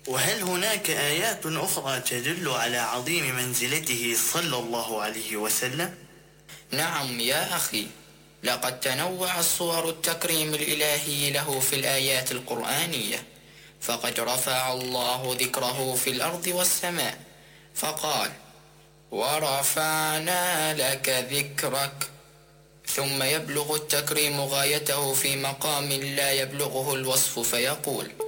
وهل هناك آيات أخرى تدل على عظيم منزلته صلى الله عليه وسلم؟ نعم يا أخي، لقد تنوع صور التكريم الإلهي له في الآيات القرآنية، فقد رفع الله ذكره في الأرض والسماء فقال: ورفعنا لك ذكرك. ثم يبلغ التكريم غايته في مقام لا يبلغه الوصف فيقول: